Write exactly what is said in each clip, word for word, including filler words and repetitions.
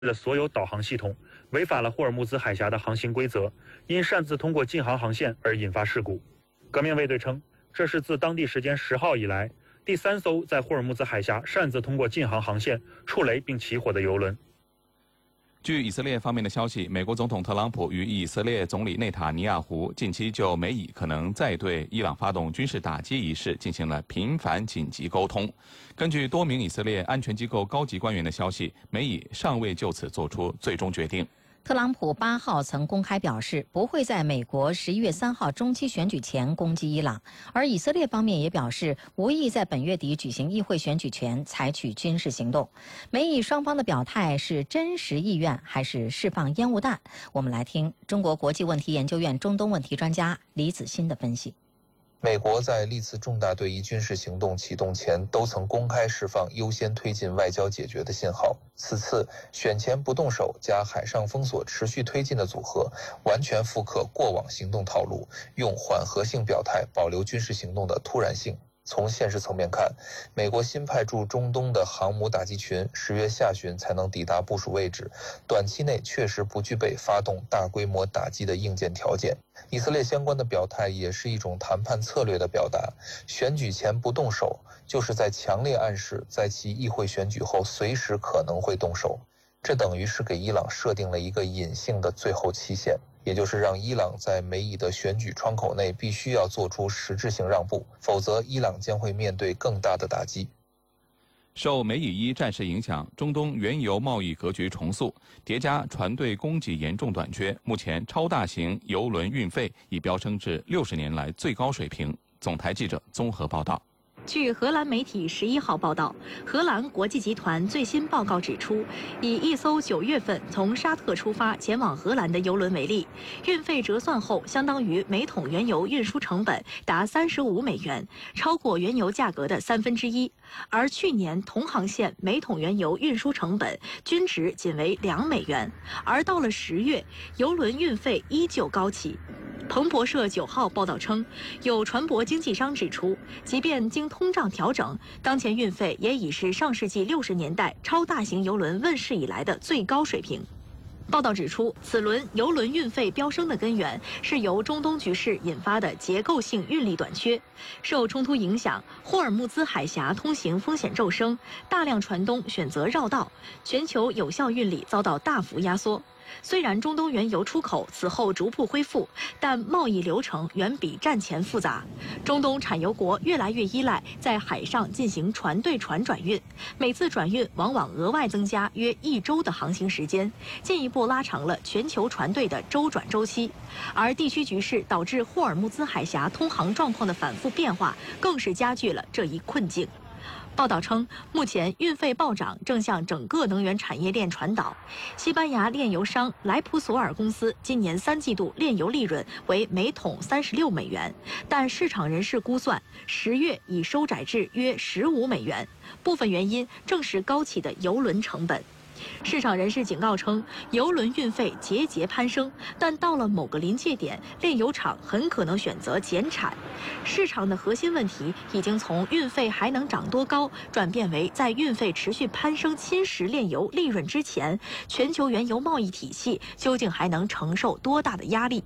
的所有导航系统，违反了霍尔木兹海峡的航行规则，因擅自通过禁航航线而引发事故。革命卫队称，这是自当地时间十号以来第三艘在霍尔木兹海峡擅自通过禁航航线触雷并起火的油轮。 据以色列方面的消息，美国总统特朗普与以色列总理内塔尼亚胡近期就美以可能再对伊朗发动军事打击一事进行了频繁紧急沟通。根据多名以色列安全机构高级官员的消息，美以尚未就此做出最终决定。 特朗普八号曾公开表示，不会在美国十一月三号中期选举前攻击伊朗，而以色列方面也表示，无意在本月底举行议会选举前采取军事行动。美以双方的表态是真实意愿还是释放烟雾弹？我们来听中国国际问题研究院中东问题专家李子欣的分析。 美国在历次重大对伊军事行动启动前，都曾公开释放优先推进外交解决的信号。此次选前不动手加海上封锁持续推进的组合，完全复刻过往行动套路，用缓和性表态保留军事行动的突然性。从现实层面看，美国新派驻中东的航母打击群十月下旬才能抵达部署位置，短期内确实不具备发动大规模打击的硬件条件。以色列相关的表态也是一种谈判策略的表达，选举前不动手，就是在强烈暗示在其议会选举后随时可能会动手。这等于是给伊朗设定了一个隐性的最后期限，也就是让伊朗在美以的选举窗口内必须要做出实质性让步，否则伊朗将会面对更大的打击。 受美以伊战事影响，中东原油贸易格局重塑，叠加船队供给严重短缺，目前超大型油轮运费已飙升至六十年来最高水平。总台记者综合报道。 据荷兰媒体十一号报道，荷兰国际集团最新报告指出，以一艘九月份从沙特出发前往荷兰的油轮为例，运费折算后相当于每桶原油运输成本达三十五美元，超过原油价格的三分之一。而去年同航线每桶原油运输成本均值仅为两美元，而到了十月，油轮运费依旧高企。彭博社九号报道称，有船舶经纪商指出，即便经通胀调整，当前运费也已是上世纪六十年代超大型油轮问世以来的最高水平。报道指出，此轮油轮运费飙升的根源是由中东局势引发的结构性运力短缺。受冲突影响，霍尔木兹海峡通行风险骤升，大量船东选择绕道，全球有效运力遭到大幅压缩。虽然中东原油出口此后逐步恢复，但贸易流程远比战前复杂。中东产油国越来越依赖在海上进行船对船转运，每次转运往往额外增加约一周的航行时间，进一步拉长了全球船队的周转周期。而地区局势导致霍尔木兹海峡通航状况的反复变化，更是加剧了这一困境。报道称，目前运费暴涨正向整个能源产业链传导。西班牙炼油商莱普索尔公司今年三季度炼油利润为每桶三十六美元，但市场人士估算，十月已收窄至约十五美元。部分原因正是高企的油轮成本。市场人士警告称，油轮运费节节攀升，但到了某个临界点，炼油厂很可能选择减产。市场的核心问题已经从运费还能涨多高，转变为在运费持续攀升侵蚀炼油利润之前，全球原油贸易体系究竟还能承受多大的压力？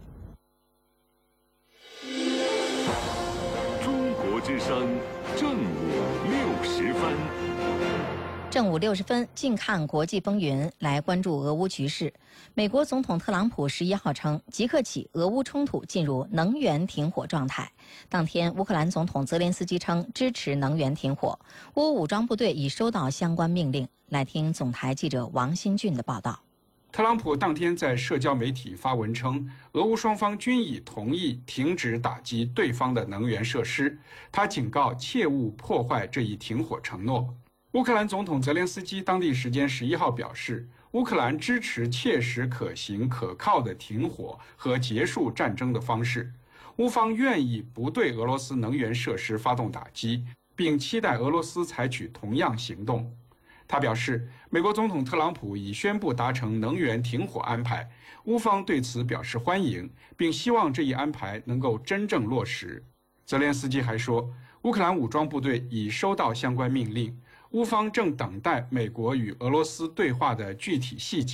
中国之声，正午六十分。 正午六十分，近看国际风云，来关注俄乌局势。美国总统特朗普十一号称，即刻起俄乌冲突进入能源停火状态。当天，乌克兰总统泽连斯基称支持能源停火，乌武装部队已收到相关命令。来听总台记者王新俊的报道。 特朗普当天在社交媒体发文称，俄乌双方均已同意停止打击对方的能源设施。他警告切勿破坏这一停火承诺。乌克兰总统泽连斯基当地时间十一号表示，乌克兰支持切实可行可靠的停火和结束战争的方式。乌方愿意不对俄罗斯能源设施发动打击，并期待俄罗斯采取同样行动。他表示，美国总统特朗普已宣布达成能源停火安排，乌方对此表示欢迎，并希望这一安排能够真正落实。泽连斯基还说，乌克兰武装部队已收到相关命令， 乌方正等待美国与俄罗斯对话的具体细节。